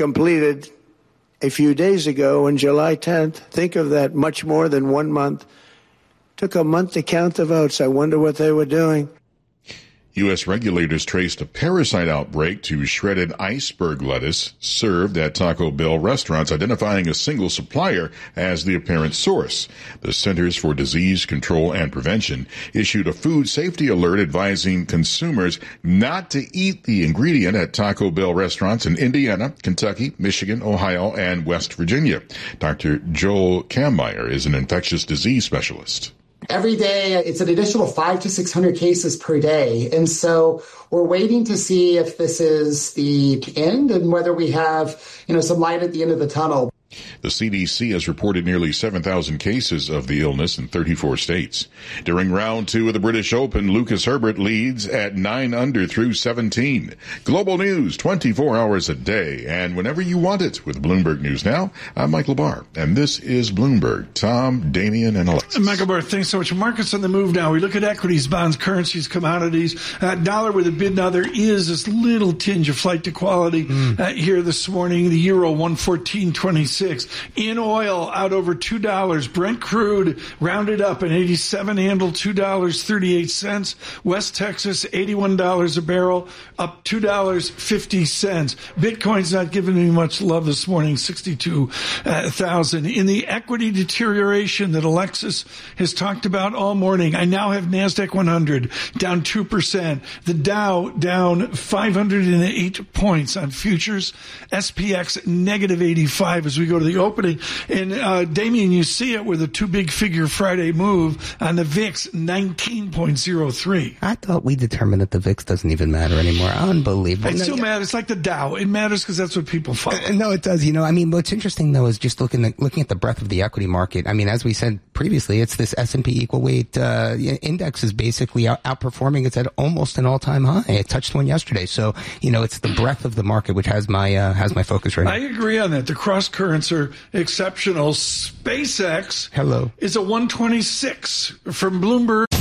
completed a few days ago on July 10th. Think of that, much more than 1 month. Took a month to count the votes. I wonder what they were doing. U.S. regulators traced a parasite outbreak to shredded iceberg lettuce served at Taco Bell restaurants, identifying a single supplier as the apparent source. The Centers for Disease Control and Prevention issued a food safety alert advising consumers not to eat the ingredient at Taco Bell restaurants in Indiana, Kentucky, Michigan, Ohio, and West Virginia. Dr. Joel Kammeyer is an infectious disease specialist. Every day, it's an additional 500 to 600 cases per day. And so we're waiting to see if this is the end and whether we have, some light at the end of the tunnel. The CDC has reported nearly 7,000 cases of the illness in 34 states. During round 2 of the British Open, Lucas Herbert leads at 9 under through 17. Global news 24 hours a day and whenever you want it with Bloomberg News Now. I'm Michael Barr, and this is Bloomberg. Tom, Damian, and Alexis. Michael Barr, thanks so much. Markets on the move now. We look at equities, bonds, currencies, commodities. Dollar with a bid now. There is this little tinge of flight to quality here this morning. The euro 114.26. In oil, out over $2. Brent crude rounded up an 87 handle, $2.38. West Texas, $81 a barrel, up $2.50. Bitcoin's not giving me much love this morning, 62,000. In the equity deterioration that Alexis has talked about all morning, I now have NASDAQ 100 down 2%. The Dow down 508 points on futures. SPX negative 85 as we go to the opening. And Damien, you see it with a two big figure Friday move on the VIX, 19.03. I thought we determined that the VIX doesn't even matter anymore. Unbelievable. It still matters. It's like the Dow. It matters because that's what people follow. No, it does. What's interesting though is just looking at the breadth of the equity market. As we said previously, it's this S&P equal weight index is basically outperforming. It's at almost an all-time high. It touched one yesterday. So, it's the breadth of the market which has my focus right now. I agree on that. The cross currents are exceptional. SpaceX is a 126 from Bloomberg.